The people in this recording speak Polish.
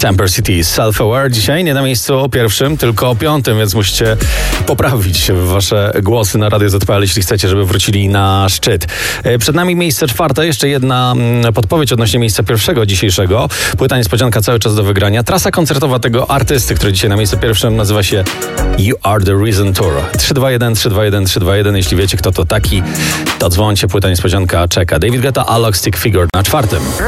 Temper City Self-Aware dzisiaj nie na miejscu pierwszym, tylko piątym, więc musicie poprawić wasze głosy na Radio ZPL, jeśli chcecie, żeby wrócili na szczyt. Przed nami miejsce czwarte, jeszcze jedna podpowiedź odnośnie miejsca pierwszego dzisiejszego. Płyta niespodzianka cały czas do wygrania. Trasa koncertowa tego artysty, który dzisiaj na miejscu pierwszym nazywa się You Are The Reason Tour. 321 321 321. Jeśli wiecie, kto to taki, to dzwońcie, płyta niespodzianka czeka. David Guetta, Alok Stick Figure na czwartym.